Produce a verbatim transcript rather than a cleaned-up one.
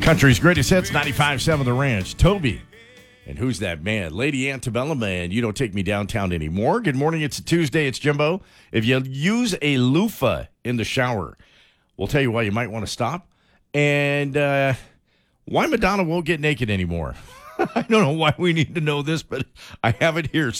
Country's greatest hits, ninety-five seven The Ranch. Toby. And who's that man? Lady Antebellum, man. You don't take me downtown anymore. Good morning. It's a Tuesday. It's Jimbo. If you use a loofah in the shower, we'll tell you why you might want to stop. And uh, why Madonna won't get naked anymore. I don't know why we need to know this, but I have it here.